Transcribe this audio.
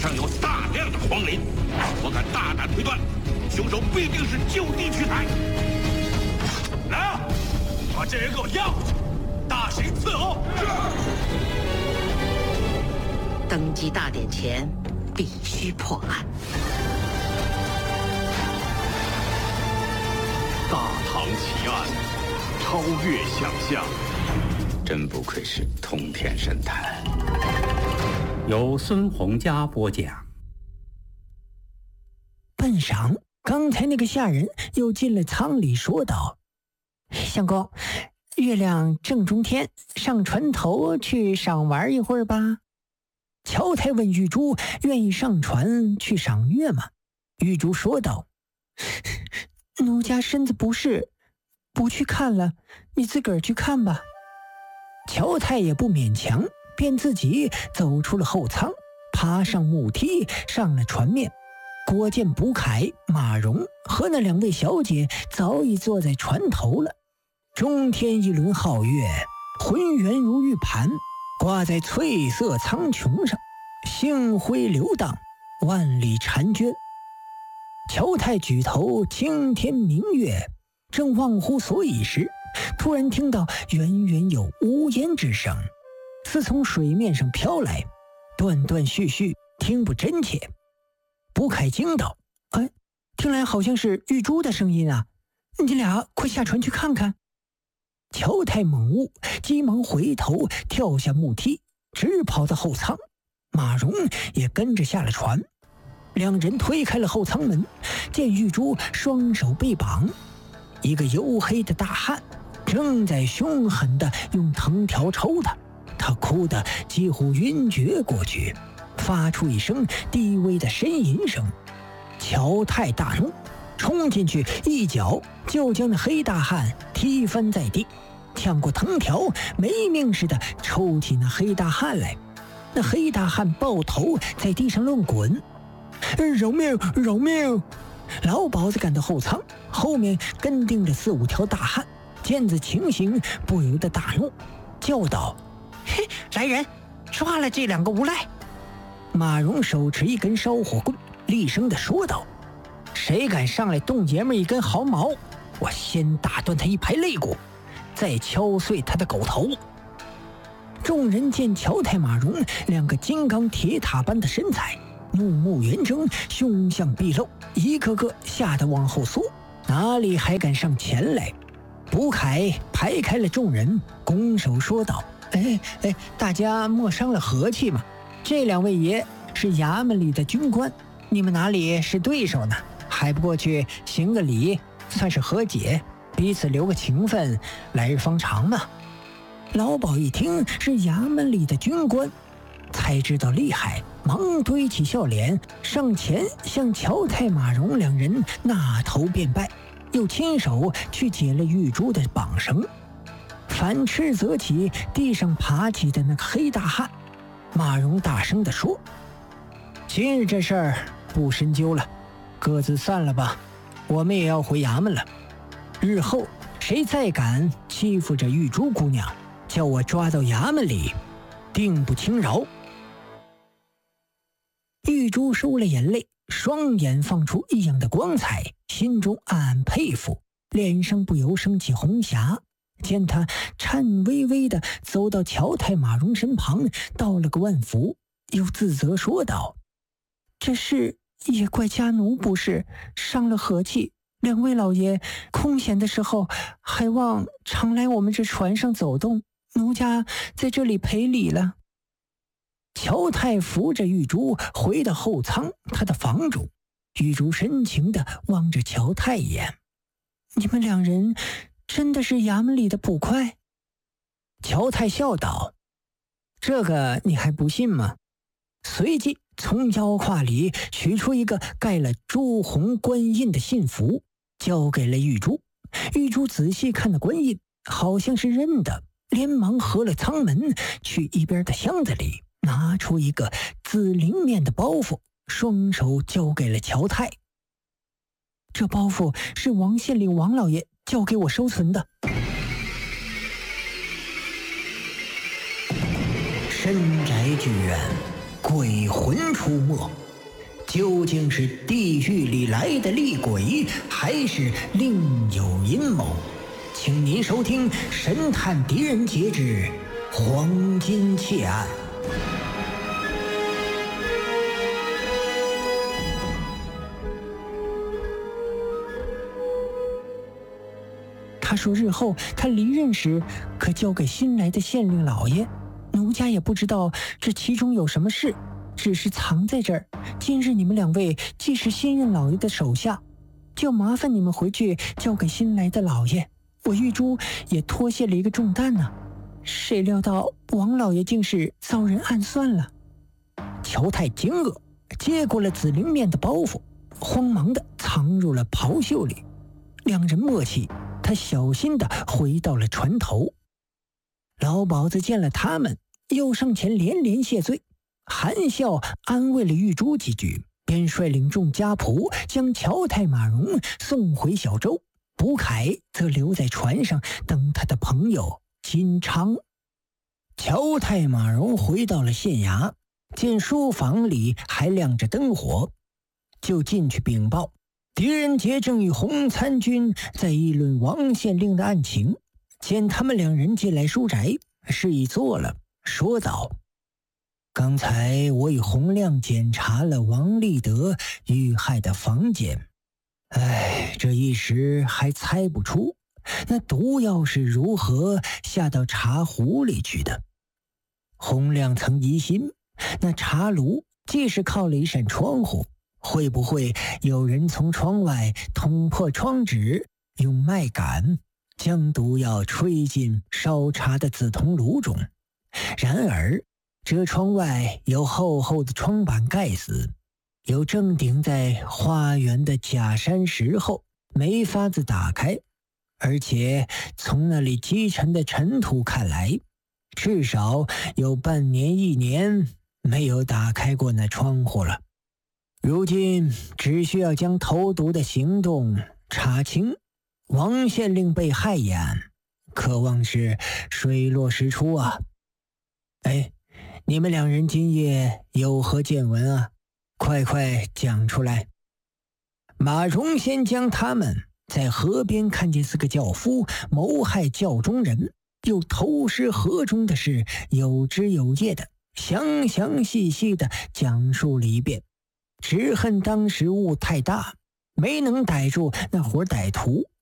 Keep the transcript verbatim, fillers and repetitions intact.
上有大量的荒林，我敢大胆推断，凶手必定是就地取材。来啊，把这人给我押回去，大刑伺候。 登基大典前，必须破案。 大唐奇案，超越想象。 真不愧是通天神探。 由孙洪佳播讲。 半晌，刚才那个下人又进了舱里，说道：“相公，月亮正中天，上船头去赏玩一会儿吧。”乔太问玉珠：“愿意上船去赏月吗？”玉珠说道：“奴家身子不适，不去看了，你自个儿去看吧。”乔太也不勉强，便自己走出了后舱，爬上木梯，上了船面。果见卜凯、马蓉和那两位小姐早已坐在船头了。中天一轮皓月，浑圆如玉盘，挂在翠色苍穹上，星辉流荡，万里婵娟。乔太举头青天明月，正忘乎所以时，突然听到远远有呜咽之声，似从水面上飘来，断断续续，听不真切。卜凯惊道：“哎，听来好像是玉珠的声音啊！你俩快下船去看看。”乔太猛悟，急忙回头跳下木梯，直跑到后舱。马蓉也跟着下了船。两人推开了后舱门，见玉珠双手被绑，一个黝黑的大汉正在凶狠地用藤条抽他，他哭得几乎晕厥过去，发出一声低微的呻吟声。乔太大怒，冲进去一脚就将那黑大汉踢翻在地，抢过藤条没命似的抽起那黑大汉来。那黑大汉抱头在地上乱滚，饶命饶命！老鸨子赶到后舱，后面跟定着四五条大汉，见此情形不由得大怒，叫道：“嘿，来人，抓了这两个无赖！”马蓉手持一根烧火棍，厉声地说道：“谁敢上来动爷们一根毫毛，我先打断他一排肋骨，再敲碎他的狗头！”众人见乔太、马蓉两个金刚铁塔般的身材，怒目圆睁，凶相毕露，一个个吓得往后缩，哪里还敢上前来？卜凯排开了众人，拱手说道：“哎哎，大家莫伤了和气嘛！这两位爷是衙门里的军官，你们哪里是对手呢？还不过去行个礼，算是和解，彼此留个情分，来日方长嘛。”老鸨一听是衙门里的军官，才知道厉害，忙堆起笑脸，上前向乔太、马蓉两人纳头便拜，又亲手去解了玉珠的绑绳，反斥责起地上爬起的那个黑大汉。马蓉大声地说：“今日这事儿不深究了，各自散了吧，我们也要回衙门了。日后谁再敢欺负着玉珠姑娘，叫我抓到衙门里，定不轻饶。”玉珠收了眼泪，双眼放出异样的光彩，心中暗暗佩服，脸上不由升起红霞。见他颤巍巍地走到乔太、马蓉身旁，道了个万福，又自责说道：“这事也怪家奴不是，伤了和气。两位老爷空闲的时候，还望常来我们这船上走动，奴家在这里赔礼了。”乔太扶着玉珠回到后舱他的房中，玉珠深情地望着乔太一眼：“你们两人真的是衙门里的捕快？”乔太笑道：“这个你还不信吗？”随即从腰胯里取出一个盖了朱红官印的信符，交给了玉珠。玉珠仔细看那官印，好像是认的，连忙合了舱门，去一边的箱子里拿出一个紫绫面的包袱，双手交给了乔太：“这包袱是王县令王老爷交给我收存的。”深宅剧院， 鬼魂出没，究竟是地狱里来的厉鬼，还是另有阴谋？请您收听《神探狄仁杰之黄金窃案》。他说日后他离任时可交给新来的县令老爷，奴家也不知道这其中有什么事，只是藏在这儿。今日你们两位既是新任老爷的手下，就麻烦你们回去交给新来的老爷。我玉珠也脱卸了一个重担呢、啊，谁料到王老爷竟是遭人暗算了。乔太惊愕，接过了紫菱面的包袱，慌忙地藏入了袍袖里。两人默契，他小心地回到了船头。老鸨子见了他们，又上前连连谢罪，含笑安慰了玉珠几句，便率领众家仆将乔太马荣送回小舟，卜凯则留在船上等他的朋友金昌。乔太马荣回到了县衙，见书房里还亮着灯火，就进去禀报狄仁杰正与洪参军在议论王县令的案情。见他们两人进来书宅，示意坐了，说道：刚才我与洪亮检查了王立德遇害的房间，哎，这一时还猜不出那毒药是如何下到茶壶里去的。洪亮曾疑心，那茶炉既是靠了一扇窗户，会不会有人从窗外捅破窗纸，用麦秆将毒药吹进烧茶的紫铜炉中？然而这窗外有厚厚的窗板盖死，有正顶在花园的假山石后，没法子打开，而且从那里积沉的尘土看来，至少有半年一年没有打开过那窗户了。如今只需要将投毒的行动查清，王县令被害一案可望是水落石出啊。哎，你们两人今夜有何见闻啊？快快讲出来。马荣先将他们在河边看见四个轿夫谋害轿中人，又偷尸河中的事有枝有叶的详详细细的讲述了一遍，只恨当时雾太大，没能逮住那伙歹徒。